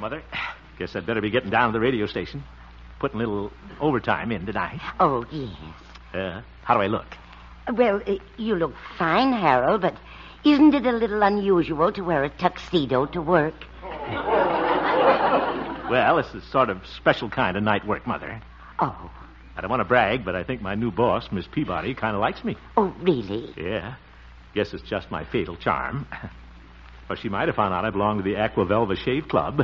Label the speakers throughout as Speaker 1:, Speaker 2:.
Speaker 1: Mother. Guess I'd better be getting down to the radio station. Putting a little overtime in tonight.
Speaker 2: Oh, yes.
Speaker 1: How do I look?
Speaker 2: Well, you look fine, Harold, but isn't it a little unusual to wear a tuxedo to work?
Speaker 1: Well, it's a sort of special kind of night work, Mother.
Speaker 2: Oh.
Speaker 1: I don't want to brag, but I think my new boss, Miss Peabody, kind of likes me.
Speaker 2: Oh, really?
Speaker 1: Yeah. Guess it's just my fatal charm. Or she might have found out I belong to the Aquavelva Shave Club.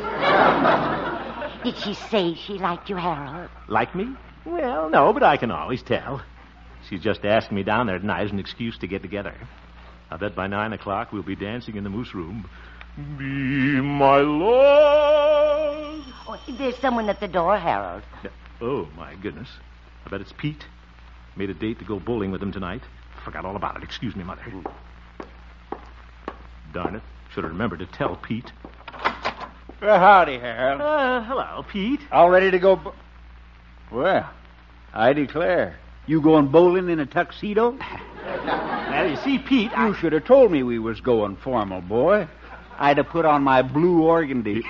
Speaker 2: Did she say she liked you, Harold?
Speaker 1: Like me? Well, no, but I can always tell. She's just asking me down there tonight as an excuse to get together. I bet by 9 o'clock we'll be dancing in the moose room. Be my love.
Speaker 2: Oh, there's someone at the door, Harold.
Speaker 1: Oh, my goodness. I bet it's Pete. Made a date to go bowling with him tonight. Forgot all about it. Excuse me, Mother. Darn it. Should have remembered to tell Pete.
Speaker 3: Well, howdy, Harold.
Speaker 1: Hello, Pete.
Speaker 3: All ready to go... Well, I declare. You going bowling in a tuxedo?
Speaker 1: Well, you see, Pete,
Speaker 3: You should have told me we was going formal, boy. I'd have put on my blue organdy.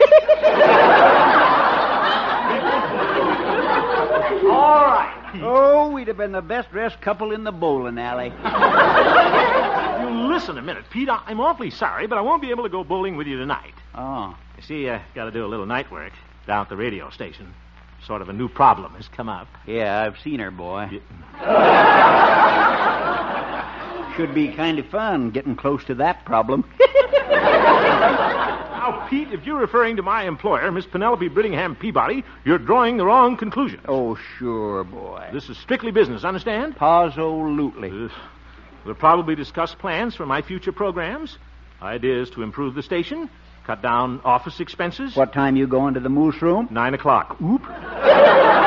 Speaker 1: All right, Pete.
Speaker 3: Oh, we'd have been the best-dressed couple in the bowling alley.
Speaker 1: You listen a minute, Pete. I'm awfully sorry, but I won't be able to go bowling with you tonight.
Speaker 3: Oh.
Speaker 1: You see, I got to do a little night work down at the radio station. Sort of a new problem has come up.
Speaker 3: Yeah, I've seen her, boy. Should be kind of fun getting close to that problem.
Speaker 1: Now, Pete, if you're referring to my employer, Miss Penelope Brittingham Peabody, you're drawing the wrong conclusion.
Speaker 3: Oh, sure, boy.
Speaker 1: This is strictly business, understand?
Speaker 3: Absolutely.
Speaker 1: We'll probably discuss plans for my future programs, ideas to improve the station, cut down office expenses.
Speaker 3: What time you going to the moose room?
Speaker 1: 9 o'clock. Oop.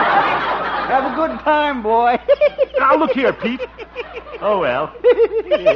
Speaker 3: Have a good time, boy.
Speaker 1: Now, look here, Pete. Oh, well.